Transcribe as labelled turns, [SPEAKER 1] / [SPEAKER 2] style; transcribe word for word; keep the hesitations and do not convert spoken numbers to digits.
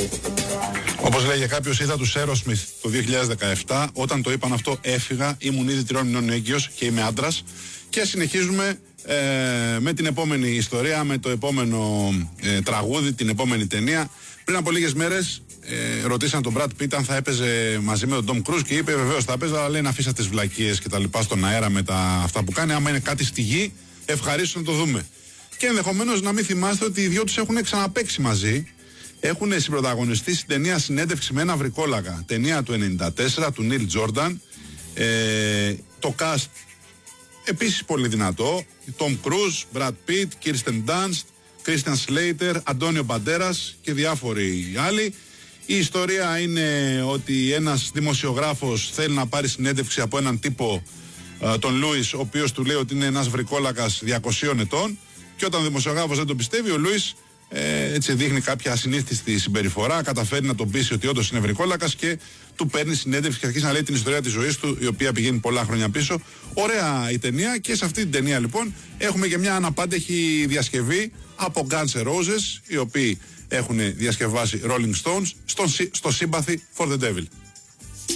[SPEAKER 1] Όπως λέγε κάποιος, είδα τους Aerosmith το δύο χιλιάδες δεκαεπτά. Όταν το είπαν αυτό, έφυγα. Ήμουν ήδη τριών μηνών έγκυος και είμαι άντρας. Και συνεχίζουμε ε, με την επόμενη ιστορία, με το επόμενο ε, τραγούδι, την επόμενη ταινία. Πριν από λίγες μέρες ε, ρωτήσαν τον Brad Pitt αν θα έπαιζε μαζί με τον Tom Cruise και είπε βεβαίως θα έπαιζε, αλλά λέει να αφήσατε τις βλακίες και τα λοιπά στον αέρα με τα, αυτά που κάνει. Άμα είναι κάτι στη γη, ευχαρίστω να το δούμε. Και ενδεχομένως να μην θυμάστε ότι οι δυο τους έχουν ξαναπαίξει μαζί. Έχουν συμπροταγωνιστεί στην ταινία Συνέντευξη με ένα βρικόλακα. Ταινία του ενενήντα τέσσερα του Νίλ Τζόρνταν. Ε, το cast επίσης πολύ δυνατό. Tom Cruise, Brad Pitt, Kirsten Dunst, Christian Slater, Αντώνιο Μπαντέρας και διάφοροι άλλοι. Η ιστορία είναι ότι ένας δημοσιογράφος θέλει να πάρει συνέντευξη από έναν τύπο, ε, τον Λούις, ο οποίος του λέει ότι είναι ένας βρικόλακας διακοσίων ετών. Και όταν ο δημοσιογράφος δεν τον πιστεύει, ο Λούις ε, έτσι δείχνει κάποια ασυνήθιστη συμπεριφορά, καταφέρει να τον πείσει ότι όντως είναι βρικόλακας και του παίρνει συνέντευξη και αρχίζει να λέει την ιστορία της ζωής του, η οποία πηγαίνει πολλά χρόνια πίσω. Ωραία η ταινία, και σε αυτή την ταινία λοιπόν έχουμε και μια αναπάντεχη διασκευή από Guns N' Roses, οι οποίοι έχουν διασκευάσει Rolling Stones στο, στο Sympathy for the Devil.